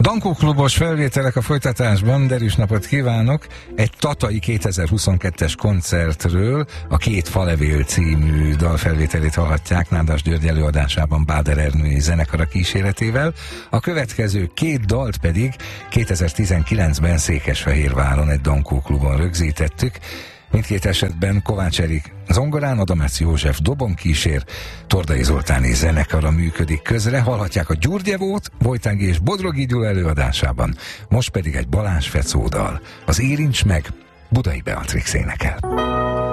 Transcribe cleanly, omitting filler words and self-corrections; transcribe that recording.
Dankó klubos felvételek a folytatásban, derűs napot kívánok! Egy tatai 2022-es koncertről, a Két falevél című dalfelvételét hallhatják Nádas György előadásában Báder Ernői zenekara kíséretével. A következő két dalt pedig 2019-ben Székesfehérváron egy Dankó klubon rögzítettük. Mindkét esetben Kovács Erik zongorán, Adamec József dobon kísér, Tordai Zoltáni zenekara működik közre. Hallhatják a Gyurgyevót, Vojtángi és Bodrogi Gyula előadásában. Most pedig egy Balázs Fecó dal. Az Érints meg, Budai Beatrix énekel.